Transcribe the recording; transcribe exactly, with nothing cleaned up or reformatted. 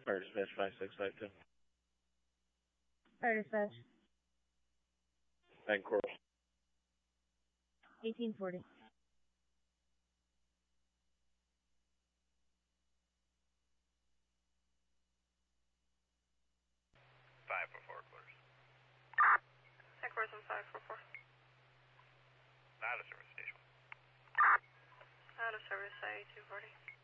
Fire dispatch five six five two. Fire dispatch. Bank Coral. eighteen forty. five four four, quarters. Headquarters on five four four. Not a service station. Out of service, I two forty.